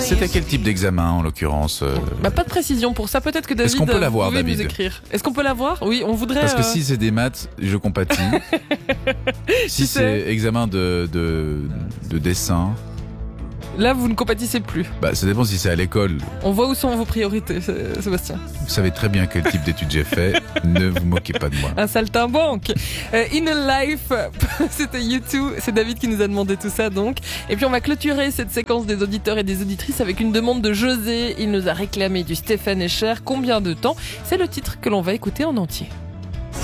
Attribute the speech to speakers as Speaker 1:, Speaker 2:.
Speaker 1: C'était quel type d'examen en l'occurrence
Speaker 2: Pas de précision pour ça. Peut-être que David.
Speaker 1: Est-ce qu'on peut l'avoir,
Speaker 2: pouvez
Speaker 1: David
Speaker 2: nous écrire. Est-ce qu'on peut l'avoir? Oui, on voudrait.
Speaker 1: Parce que si c'est des maths, je compatis. Si c'est examen de dessin.
Speaker 2: Là, vous ne compatissez plus.
Speaker 1: Ça dépend si c'est à l'école.
Speaker 2: On voit où sont vos priorités, Sébastien.
Speaker 1: Vous savez très bien quel type d'études j'ai fait. Ne vous moquez pas de moi.
Speaker 2: Un saltimbanque. In a Life, c'était U2. C'est David qui nous a demandé tout ça, donc. Et puis, on va clôturer cette séquence des auditeurs et des auditrices avec une demande de José. Il nous a réclamé du Stephen Escher. Combien de temps? C'est le titre que l'on va écouter en entier.